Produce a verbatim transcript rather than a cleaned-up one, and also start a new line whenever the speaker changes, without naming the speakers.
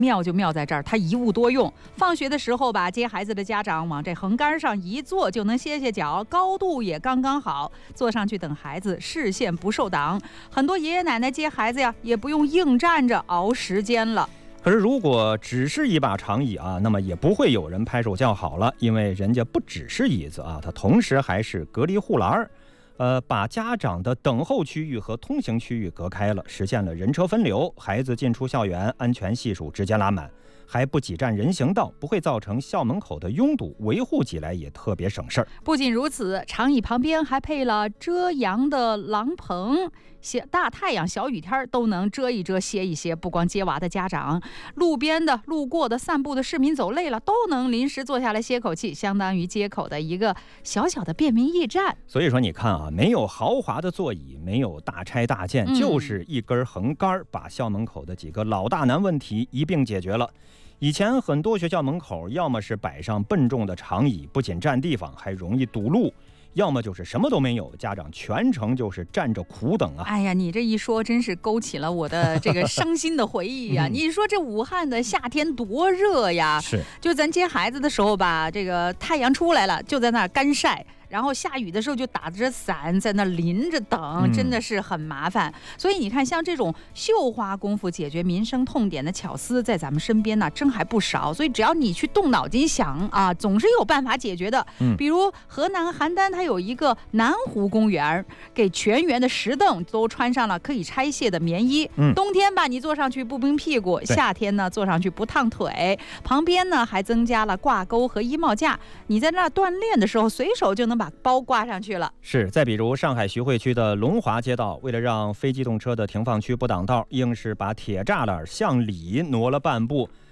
妙就妙在这儿，它一物多用。放学的时候吧，接孩子的家长往这横杆上一坐，就能歇歇脚，高度也刚刚好，坐上去等孩子，视线不受挡。很多爷爷奶奶接孩子呀，也不用硬站着熬时间了。
可是如果只是一把长椅啊，那么也不会有人拍手叫好了，因为人家不只是椅子啊，它同时还是隔离护栏，呃，把家长的等候区域和通行区域隔开了，实现了人车分流，孩子进出校园安全系数直接拉满，还不挤占人行道，不会造成校门口的拥堵，维护起来也特别省事儿。
不仅如此，长椅旁边还配了遮阳的廊棚，大太阳小雨天都能遮一遮歇一歇。不光接娃的家长，路边的路过的散步的市民走累了都能临时坐下来歇口气，相当于街口的一个小小的便民驿站。
所以说你看啊，没有豪华的座椅，没有大拆大建、嗯、就是一根横杆，把校门口的几个老大难问题一并解决了。以前很多学校门口要么是摆上笨重的长椅，不仅占地方还容易堵路，要么就是什么都没有，家长全程就是站着苦等啊！
哎呀，你这一说，真是勾起了我的这个伤心的回忆呀、啊！嗯、你说这武汉的夏天多热呀！
是，
就咱接孩子的时候吧，这个太阳出来了，就在那儿干晒。然后下雨的时候就打着伞在那淋着等，真的是很麻烦、嗯、所以你看，像这种绣花功夫解决民生痛点的巧思在咱们身边呢真还不少，所以只要你去动脑筋想啊，总是有办法解决的、嗯、比如河南邯郸它有一个南湖公园，给全员的石凳都穿上了可以拆卸的棉衣、嗯、冬天吧你坐上去不冰屁股，夏天呢坐上去不烫腿，旁边呢还增加了挂钩和衣帽架，你在那锻炼的时候随手就能把包挂上去了。
是，再比如上海徐汇区的龙华街道，为了让非机动车的停放区不挡道，硬是把铁栅栏向里挪了半步，